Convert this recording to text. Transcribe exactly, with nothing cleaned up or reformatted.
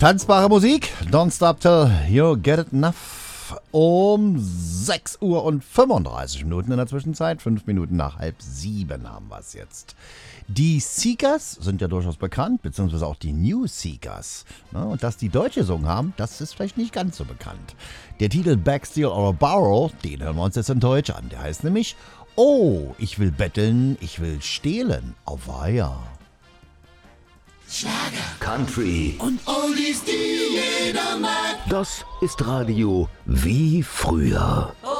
Tanzbare Musik, don't stop till you get it enough. Um sechs Uhr und fünfunddreißig Minuten in der Zwischenzeit, fünf Minuten nach halb sieben haben wir es jetzt. Die Seekers sind ja durchaus bekannt, beziehungsweise auch die New Seekers. Und dass die Deutsche gesungen haben, das ist vielleicht nicht ganz so bekannt. Der Titel Back, Steal or Borrow, den hören wir uns jetzt in Deutsch an. Der heißt nämlich Oh, ich will betteln, ich will stehlen, auweia. Schlager, Country und Oldies, die jeder mag. Das ist Radio wie früher. Oh,